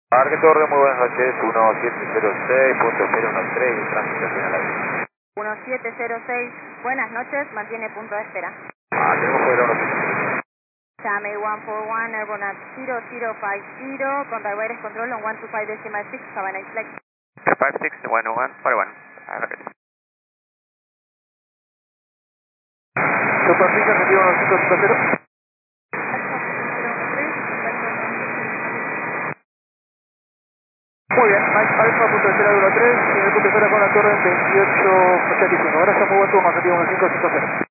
Parque Torre, muy buenas noches, 1706.013, tránsito final ahí. 1706, buenas noches, mantiene punto de espera. Tenemos que ver unos... Chame 141, airborne at 0050, con direct control on 125.6, have a nice flight. 56, 101, 41. Super Pizza, sentido 1550. Muy bien, Mike Alfa, punto de espera 13, en el punto de espera con la torre 2885. Gracias, muy buen turno, sentido 1550.